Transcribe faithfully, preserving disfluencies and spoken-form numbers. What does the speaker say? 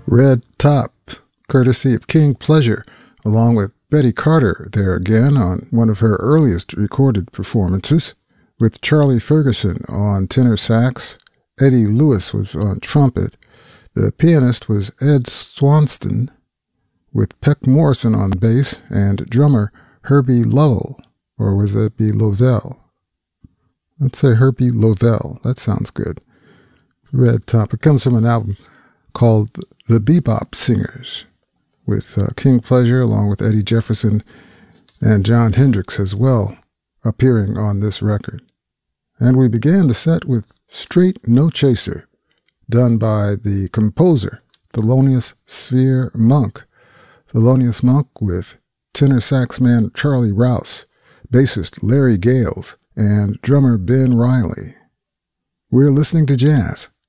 Red Top, courtesy of King Pleasure, along with Betty Carter there again on one of her earliest recorded performances, with Charlie Ferguson on tenor sax. Eddie Lewis was on trumpet. The pianist was Ed Swanston, with Peck Morrison on bass, and drummer Herbie Lovell, or would that be Lovell? Let's say Herbie Lovell. That sounds good. Red Top. It comes from an album called The Bebop Singers, with uh, King Pleasure along with Eddie Jefferson and John Hendricks as well appearing on this record. And we began the set with Straight No Chaser, done by the composer Thelonious Sphere Monk. Thelonious Monk with tenor sax man Charlie Rouse, bassist Larry Gales, and drummer Ben Riley. We're listening to jazz